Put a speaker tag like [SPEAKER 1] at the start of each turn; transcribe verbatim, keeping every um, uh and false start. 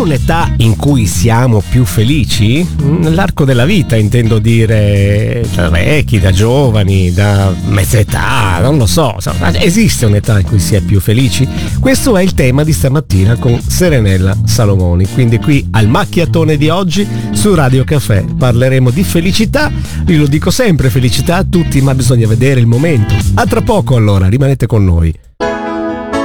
[SPEAKER 1] un'età in cui siamo più felici? Nell'arco della vita, intendo dire, da vecchi, da giovani, da mezza età, non lo so. Esiste un'età in cui si è più felici? Questo è il tema di stamattina con Serenella Salomoni. Quindi qui al macchiatone di oggi su Radio Caffè parleremo di felicità. Io lo dico sempre, felicità a tutti, ma bisogna vedere il momento. A tra poco allora, rimanete con noi.